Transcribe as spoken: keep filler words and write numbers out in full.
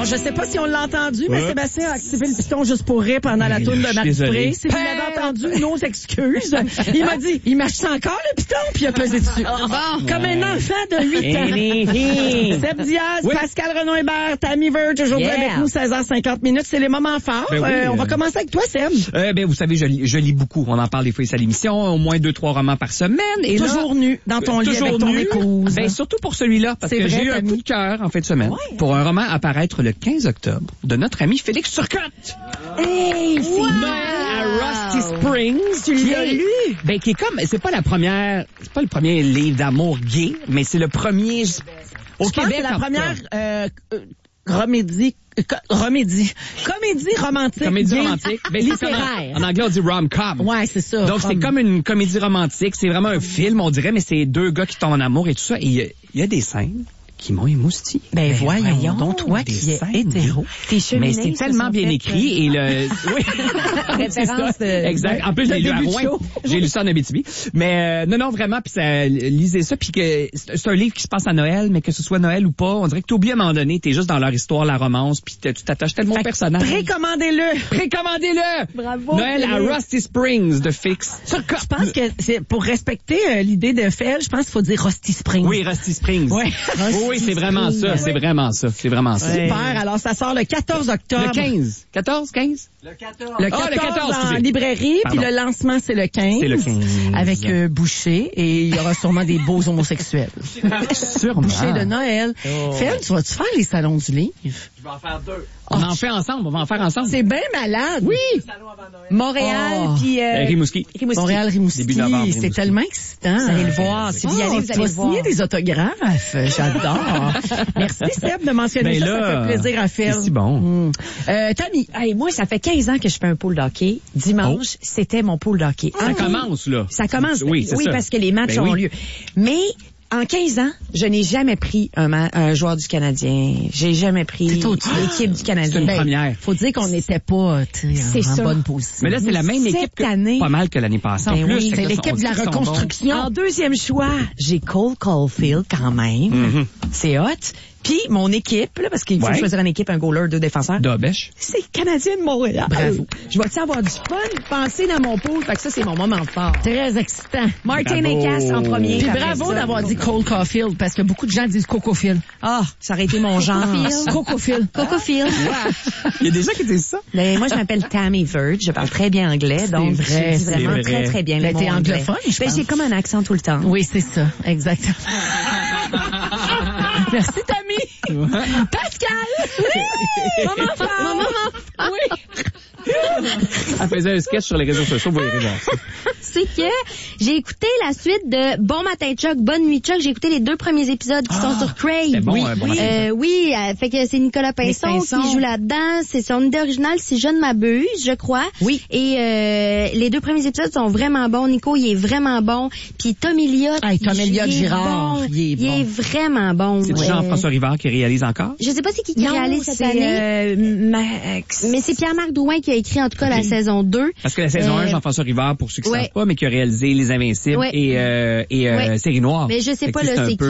Bon, je sais pas si on l'a entendu, mais Sébastien a activé le piton juste pour rire pendant la tourne de Marie Spré. Si vous l'avez entendu, nos excuses. Il m'a dit, il marche encore le piton, puis il a pesé dessus. Bon, comme un enfant de huit ans. Seb Diaz, oui. Pascal Renaud-Hébert, Tammy Verge, aujourd'hui yeah. avec nous, seize heures cinquante minutes. C'est les moments forts. Ben oui, euh, on va commencer avec toi, Seb. Euh, ben, vous savez, je, je lis beaucoup. On en parle des fois ici à l'émission. Au moins deux, trois romans par semaine. Et toujours là, nu dans ton lit avec ton épouse. Ben, surtout pour celui-là, parce c'est que vrai, j'ai eu un coup de cœur en fin de semaine ouais. pour un roman à paraître le quinze octobre de notre ami Félix Turcotte. Hey, c'est wow. à Rusty Springs. Tu l'as lu? Ben, qui est comme, c'est pas la première, c'est pas le premier livre d'amour gay, mais c'est le premier au je Québec. C'est la première, euh, euh, comédie, comédie, comédie romantique. Comédie romantique. Ben, littéraire. En, en anglais, on dit rom-com. Ouais, c'est ça. Donc, c'est comme une comédie romantique. C'est vraiment un film, on dirait, mais c'est deux gars qui tombent en amour et tout ça. Et il y, y a des scènes qui m'ont émoustillé. Ben, ben voyons, voyons donc, toi qui es hétéro. Mais c'est tellement bien écrit et le... Oui. Référence de... Exact. En plus, j'ai lu à Rouen. J'ai lu ça en Abitibi. Mais euh, non, non, vraiment, puis ça, lisez ça, puis que c'est un livre qui se passe à Noël, mais que ce soit Noël ou pas, on dirait que t'oublies à un moment donné, t'es juste dans leur histoire, la romance, puis tu t'attaches tellement au personnage. Précommandez-le! Précommandez-le! Bravo! Noël à Rusty Springs de Fix. Je pense que c'est pour respecter euh, l'idée de Fel, je pense qu'il faut dire Rusty Springs. Oui, Rusty Springs. Ouais. Oui, c'est vraiment ça, c'est vraiment ça, c'est vraiment ça. Super, alors ça sort le quatorze octobre. Le quinze. quatorze, quinze? Le quatorze. Le quatorze, oh, le quatorze en librairie, puis le lancement, c'est le quinze. C'est le quinze. Avec euh, Boucher, et il y aura sûrement des beaux homosexuels. Sûrement. Boucher de Noël. Oh. Fel, tu vas-tu faire les salons du livre? Je vais en faire deux. On oh, en fait ensemble, on va en faire ensemble. C'est bien malade. Oui. Montréal, oh. puis... Euh, Rimouski. Rimouski. Montréal, Rimouski. Début novembre, c'est Rimouski. tellement excitant. Vous allez le voir. Si vous y allez, oh, vous tu allez vas le voir. signer des autographes. J'adore. Merci, Seb, de mentionner ben ça. Là, ça fait plaisir à Fel. C'est si bon. Mmh. Euh, Tammy. Hey, moi, ça fait quinze ans que je fais un pool d'hockey. Dimanche, oh. c'était mon pool d'hockey. Ça ah, commence, là. Ça commence. Oui, c'est oui ça. parce que les matchs ben ont oui. lieu. Mais... En quinze ans, je n'ai jamais pris un, ma- un joueur du Canadien. J'ai jamais pris l'équipe du Canadien. C'est une première. Faut dire qu'on n'était pas en ça. bonne position. Mais là, c'est la même Cette équipe que, année, pas mal que l'année passée. En ben plus, oui, c'est l'équipe de la reconstruction. En deuxième choix, j'ai Cole Caulfield quand même. Mm-hmm. C'est hot. Puis mon équipe, là, parce qu'il faut ouais. choisir une équipe, un goaler, deux défenseurs. Dobèche. C'est le Canadien de Montréal. Bravo. Je vais-tu avoir du fun, penser dans mon pool, fait que ça, c'est mon moment fort. Très excitant. Martin Bravo. Cass en premier. Puis bravo ça. d'avoir dit Cole Caulfield, parce que beaucoup de gens disent Cocofield. Ah, ça aurait été mon genre. Cocofield. Cocofield. Il y a des gens qui disent ça. Mais moi, je m'appelle Tammy Verge. Je parle très bien anglais, donc vrai, je dis vraiment vrai. très, très bien Ben, le t'es mot anglophone, anglais. je Ben, pense. j'ai comme un accent tout le temps. Oui, c'est ça. Exactement. Merci, Tammy. Pascal! Oui! Maman fort! Maman fort! Oui! Elle faisait un sketch sur les réseaux sociaux, vous verrez voir ça. C'est que j'ai écouté la suite de Bon Matin Chuck, Bonne Nuit Chuck. J'ai écouté les deux premiers épisodes qui Ah, sont sur Crave. c'est bon, oui, euh, Bon oui, Matin euh, oui euh, fait que c'est Nicolas Pinson, Pinson. qui joue là-dedans. C'est son idée originale, si je ne m'abuse, je crois. Oui. Et euh, les deux premiers épisodes sont vraiment bons. Nico, il est vraiment bon. Puis Tom Elliott, Hey, Tom il- Elliott il est Girard, bon. il est Il bon. est vraiment bon. C'est Ouais. Jean-François Rivard qui réalise encore? Je sais pas c'est qui qui Non, réalise cette c'est année. euh, Max. Mais c'est Pierre-Marc Drouin qui a écrit en tout cas la saison deux. Parce que la saison Euh, un, Jean-François Rivard, pour ceux qui ne ouais. savent pas, mais qui a réalisé Les Invincibles Ouais. et, euh, et euh, Ouais. Série Noire. Mais je sais Fait pas que là un c'est peu,